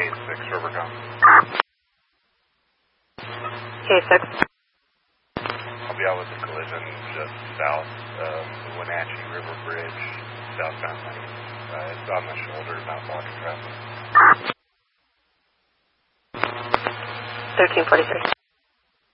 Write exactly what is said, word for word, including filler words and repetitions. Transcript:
six, Rivercom. K six. I'll be out with a collision just south of the Wenatchee River Bridge, southbound lane. Uh, it's on the shoulder, not blocking traffic. thirteen forty-three.